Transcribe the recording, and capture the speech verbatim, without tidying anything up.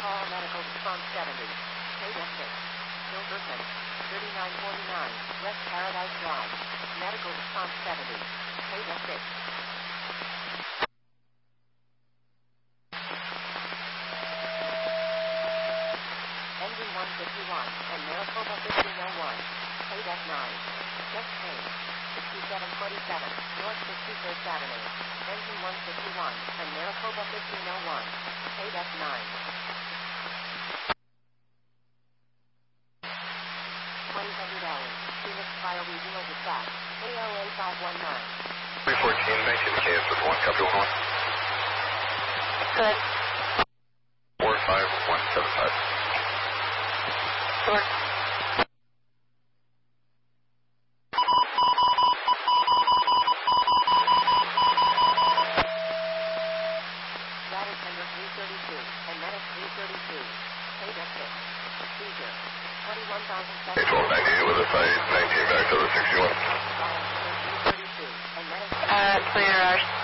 Call Medical Response seventy. Data six. Silverton. thirty-nine forty-nine. West Paradise Drive. Medical Response seventy. Data six. Engine one fifty-one and Maricopa fifteen oh one. Data nine. Just change. sixty-seven twenty-seven. North sixty-first Avenue. Engine one fifty-one and Maricopa fifteen oh one. Data nine. twenty hundred hours. Phoenix Fire Regional Dispatch. A O A five one nine. three fourteen, nineteen K S with one, copy one one. Good. four five one seven five. Good. Ladder Tender three thirty-two and Medic three thirty-two. Data six. Seizure. twenty-one thousand seven A twelve ninety-eight with a site nineteen back to the sixty-one. Ladder Tender three thirty-two and Medic Uh, clear ours.